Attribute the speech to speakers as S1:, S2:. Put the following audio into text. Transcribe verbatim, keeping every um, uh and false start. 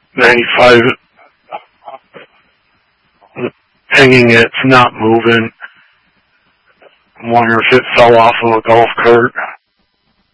S1: ninety-five hanging, it's not moving. I'm wondering if it fell off of a golf cart.